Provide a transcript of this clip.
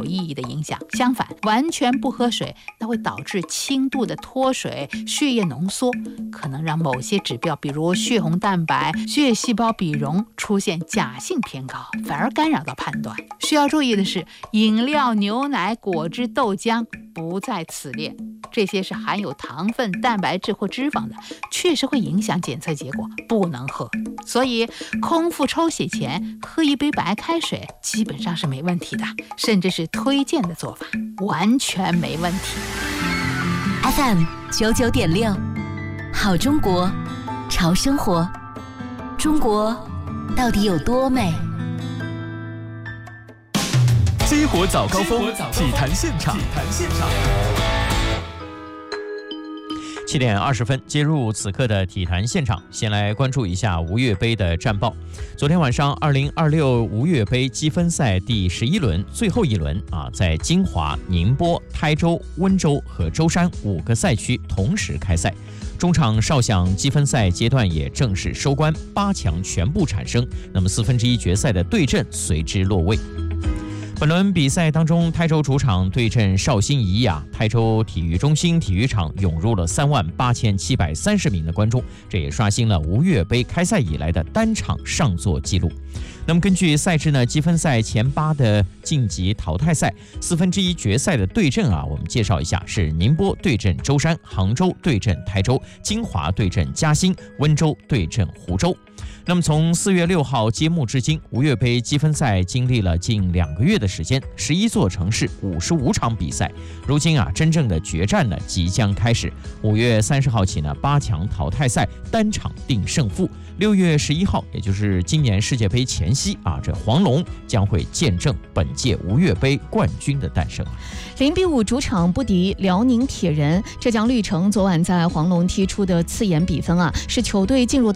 意义的影响。相反，完全不喝水，那会导致轻度的脱水、血液浓缩，可能让某些指标，比如血红蛋白、血细胞比容出现假性偏高，反而干扰到判断。需要注意的是，饮料、牛奶、果汁、豆浆不在此列，这些是含有糖分、蛋白质或脂肪的，确实会影响检测结果，不能喝。所以空腹抽血前喝一杯白开水基本上是没问题的，甚至是推荐的做法，完全没问题。 FM 99.6，好中国，潮生活。中国到底有多美？ 激活早高峰，体坛现场。7点20分，接入此刻的体坛现场。先来关注一下吴越杯的战报。昨天晚上，2026吴越杯积分赛第11轮最后一轮在金华、宁波、台州、温州和舟山5个赛区同时开赛。中场哨响，积分赛阶段也正式收官，8强全部产生。那么1/4决赛的对阵随之落位。本轮比赛当中，台州主场对阵绍兴宜雅，台州体育中心体育场涌入了38730名的观众，这也刷新了吴越杯开赛以来的单场上座纪录。那么根据赛制呢，积分赛前8的晋级淘汰赛1/4决赛的对阵我们介绍一下，是宁波对阵舟山，杭州对阵台州，金华对阵嘉兴，温州对阵湖州。那么从4月6号揭幕至今，吴越杯积分赛经历了近2个月的时间，11座城市55场比赛。如今真正的决战呢即将开始。5月30号起呢，8强淘汰赛单场定胜负。6月11号，也就是今年世界杯前夕这黄龙将会见证本届吴越杯冠军的诞生。 0-5主场不敌辽宁铁人，浙江绿城昨晚在黄龙踢出的刺眼比分是球队进入到